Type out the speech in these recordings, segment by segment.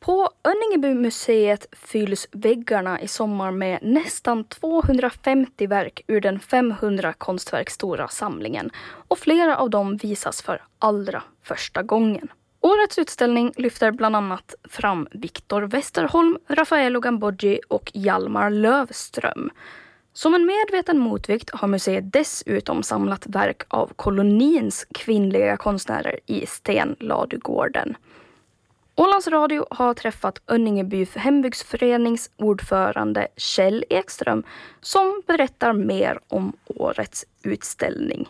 På Önningebymuseet fylls väggarna i sommar med nästan 250 verk ur den 500 konstverk stora samlingen och flera av dem visas för allra första gången. Årets utställning lyfter bland annat fram Victor Westerholm, Raffaello Gamboggi och Hjalmar Löfström. Som en medveten motvikt har museet dessutom samlat verk av kolonins kvinnliga konstnärer i Stenladugården. Ålands Radio har träffat Önningeby hembygdsförenings ordförande Kjell Ekström som berättar mer om årets utställning.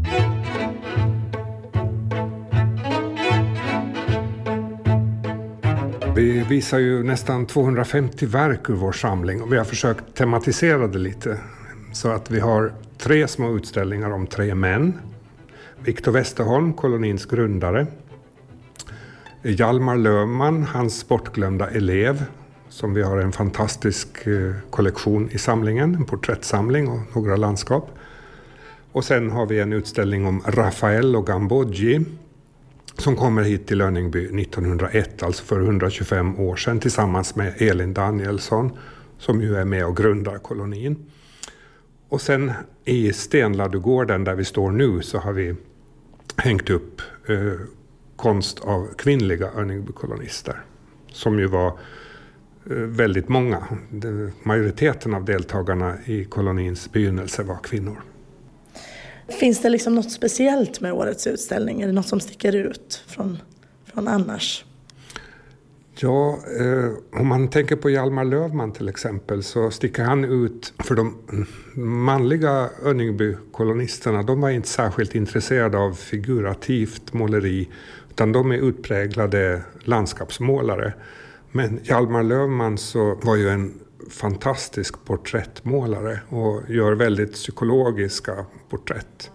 Vi visar ju nästan 250 verk ur vår samling och vi har försökt tematisera det lite. Så att vi har 3 små utställningar om 3 män. Victor Westerholm, kolonins grundare. Hjalmar Löfman, hans bortglömda elev, som vi har en fantastisk kollektion i samlingen, en porträttsamling och några landskap. Och sen har vi en utställning om Raffaello Gamboggi som kommer hit till Önningeby 1901, alltså för 125 år sedan, tillsammans med Elin Danielsson som ju är med och grundar kolonin. Och sen i Stenladugården där vi står nu så har vi hängt upp konst av kvinnliga Önningeby-kolonister som ju var väldigt många. Majoriteten av deltagarna i kolonins begynnelse var kvinnor. Finns det liksom något speciellt med årets utställning? Är det något som sticker ut från annars? Ja, om man tänker på Hjalmar Löfman till exempel så sticker han ut för de manliga Önningeby-kolonisterna. De var inte särskilt intresserade av figurativt måleri utan de är utpräglade landskapsmålare. Men Hjalmar Löfman så var ju en fantastisk porträttmålare och gör väldigt psykologiska porträtt.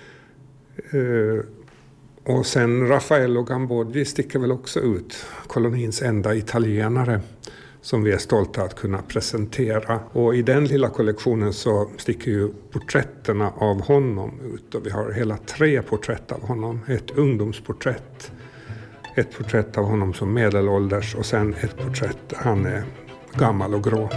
Och sen Raffaello Gamboggi sticker väl också ut, kolonins enda italienare som vi är stolta att kunna presentera. Och i den lilla kollektionen så sticker ju porträtterna av honom ut och vi har hela 3 porträtt av honom. Ett ungdomsporträtt, ett porträtt av honom som medelålders och sen ett porträtt där han är gammal och grå.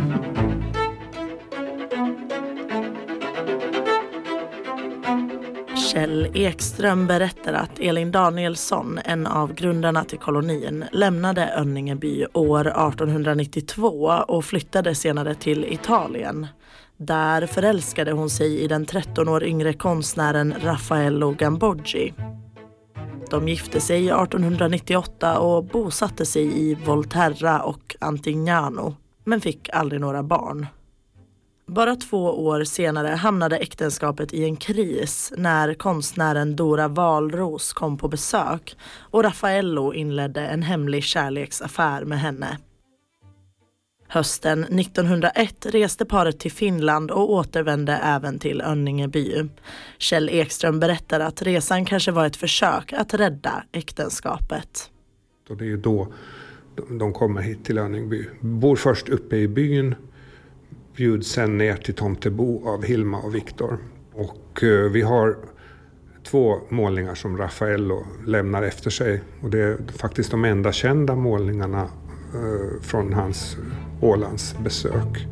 Kjell Ekström berättar att Elin Danielsson, en av grundarna till kolonin, lämnade Önningeby år 1892 och flyttade senare till Italien. Där förälskade hon sig i den 13 år yngre konstnären Raffaello Gamboggi. De gifte sig 1898 och bosatte sig i Volterra och Antignano, men fick aldrig några barn. Bara 2 år senare hamnade äktenskapet i en kris när konstnären Dora Walros kom på besök och Raffaello inledde en hemlig kärleksaffär med henne. Hösten 1901 reste paret till Finland och återvände även till Önningeby. Kjell Ekström berättar att resan kanske var ett försök att rädda äktenskapet. Och det är ju då de kommer hit till Önningeby. Bor först uppe i byn, bjuds sen ner till Tomtebo av Hilma och Victor. Och vi har 2 målningar som Raffaello lämnar efter sig. Och det är faktiskt de enda kända målningarna från hans Ålands besök.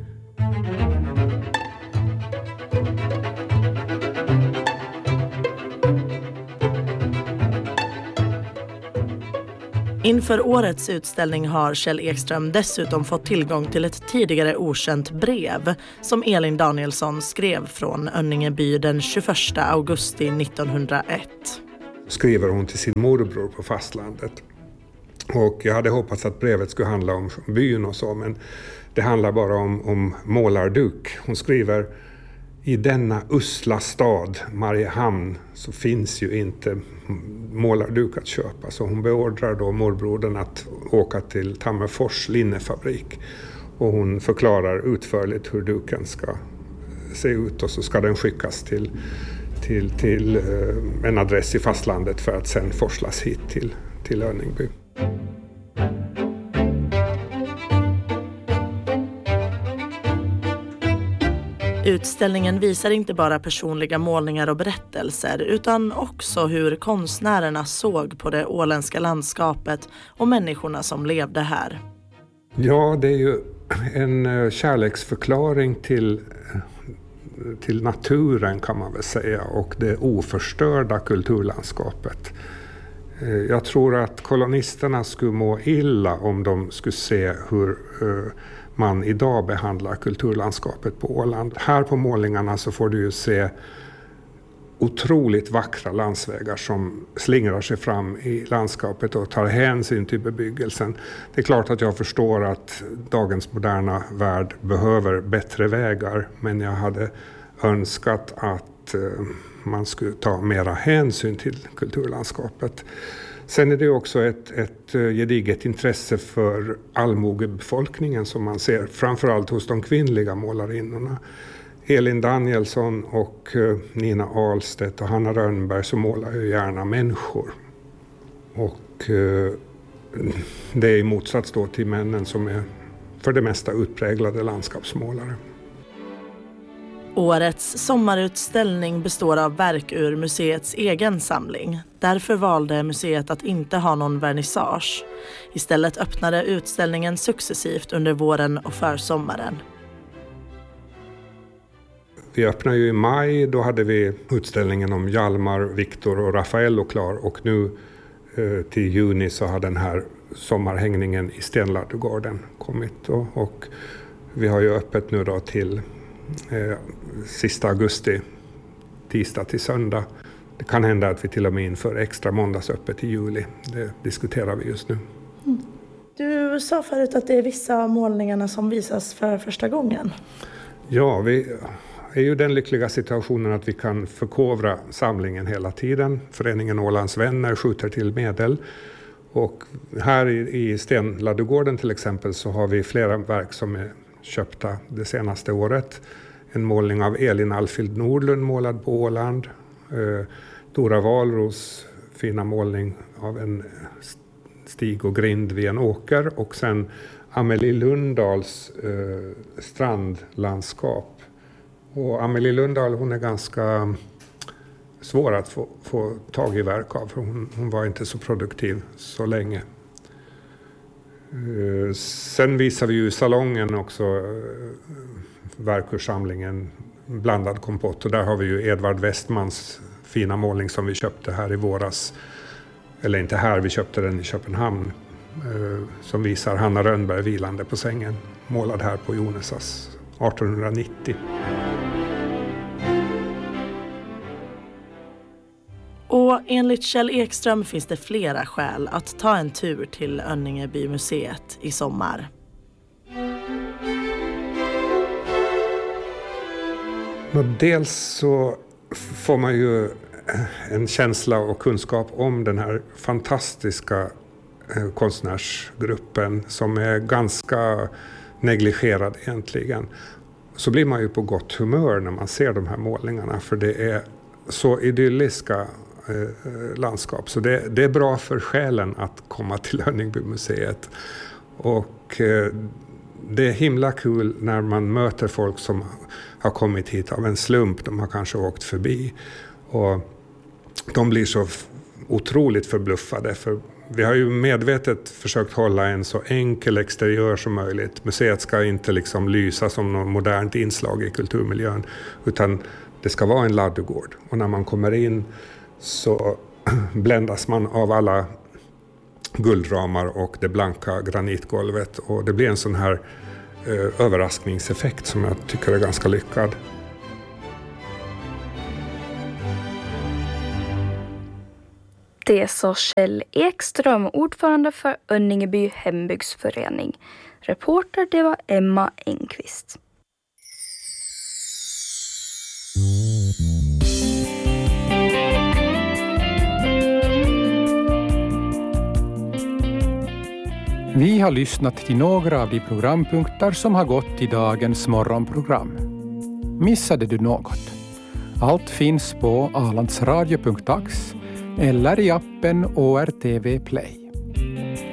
Inför årets utställning har Kjell Ekström dessutom fått tillgång till ett tidigare okänt brev som Elin Danielsson skrev från Önningeby den 21 augusti 1901. Skriver hon till sin morbror på fastlandet. Och jag hade hoppats att brevet skulle handla om byn och så, men det handlar bara om målarduk. Hon skriver: i denna usla stad, Mariehamn, så finns ju inte målarduk att köpa. Så hon beordrar då morbrodern att åka till Tammerfors linnefabrik. Och hon förklarar utförligt hur duken ska se ut och så ska den skickas till en adress i fastlandet för att sen forslas hit till Önningeby. Utställningen visar inte bara personliga målningar och berättelser utan också hur konstnärerna såg på det åländska landskapet och människorna som levde här. Ja, det är ju en kärleksförklaring till naturen kan man väl säga, och det oförstörda kulturlandskapet. Jag tror att kolonisterna skulle må illa om de skulle se hur man idag behandlar kulturlandskapet på Åland. Här på målningarna så får du ju se otroligt vackra landsvägar som slingrar sig fram i landskapet och tar hänsyn till bebyggelsen. Det är klart att jag förstår att dagens moderna värld behöver bättre vägar, men jag hade önskat att man skulle ta mera hänsyn till kulturlandskapet. Sen är det också ett gediget intresse för allmogebefolkningen som man ser framförallt hos de kvinnliga målarinnorna. Elin Danielsson och Nina Ahlstedt och Hanna Rönnberg så målar ju gärna människor. Och det är i motsats då till männen som är för det mesta utpräglade landskapsmålare. Årets sommarutställning består av verk ur museets egen samling. Därför valde museet att inte ha någon vernissage. Istället öppnade utställningen successivt under våren och försommaren. Vi öppnade ju i maj, då hade vi utställningen om Hjalmar, Viktor och Raffaello klar, och nu till juni så har den här sommarhängningen i Stenladugården kommit. Och vi har ju öppet nu då till sista augusti, tisdag till söndag. Det kan hända att vi till och med inför extra måndagsöppet i juli. Det diskuterar vi just nu. Mm. Du sa förut att det är vissa målningarna som visas för första gången. Ja, vi är ju den lyckliga situationen att vi kan förkovra samlingen hela tiden. Föreningen Ålands vänner skjuter till medel. Och här i Stenladugården till exempel så har vi flera verk som är köpta det senaste året. En målning av Elin Alfhild Nordlund målad på Åland. Dora Wahlros fina målning av en stig och grind vid en åker. Och sen Amelie Lundahls strandlandskap. Och Amelie Lundahl, hon är ganska svår att få tag i verk av, för hon var inte så produktiv så länge. Sen visar vi ju i salongen också verk ur samlingen Blandad kompott, och där har vi ju Edvard Westmans fina målning som vi köpte här i våras, eller inte här, vi köpte den i Köpenhamn, som visar Hanna Rönnberg vilande på sängen, målad här på Jonesas 1890. Och enligt Kjell Ekström finns det flera skäl att ta en tur till Önningebymuseet i sommar. Dels så får man ju en känsla och kunskap om den här fantastiska konstnärsgruppen som är ganska negligerad egentligen. Så blir man ju på gott humör när man ser de här målningarna, för det är så idylliska landskap. Så det är bra för själen att komma till Önningbymuseet. Och det är himla kul när man möter folk som har kommit hit av en slump. De har kanske åkt förbi. Och de blir så otroligt förbluffade. För vi har ju medvetet försökt hålla en så enkel exteriör som möjligt. Museet ska inte liksom lysa som något modernt inslag i kulturmiljön. Utan det ska vara en ladugård. Och när man kommer in så bländas man av alla guldramar och det blanka granitgolvet. Och det blir en sån här överraskningseffekt som jag tycker är ganska lyckad. Det sa Kjell Ekström, ordförande för Önningeby hembygdsförening. Reporter det var Emma Engqvist. Vi har lyssnat till några av de programpunkter som har gått i dagens morgonprogram. Missade du något? Allt finns på alandsradio.ax eller i appen ORTV Play.